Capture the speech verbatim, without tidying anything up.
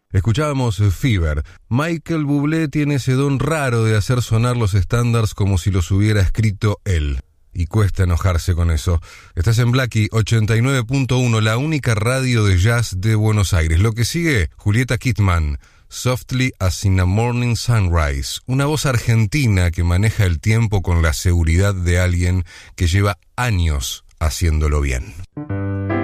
Escuchábamos Fever. Michael Bublé tiene ese don raro de hacer sonar los estándares como si los hubiera escrito él. Y cuesta enojarse con eso. Estás en Blackie ochenta y nueve punto uno, la única radio de jazz de Buenos Aires. Lo que sigue, Julieta Kittmann, Softly as in a Morning Sunrise. Una voz argentina que maneja el tiempo con la seguridad de alguien que lleva años haciéndolo bien.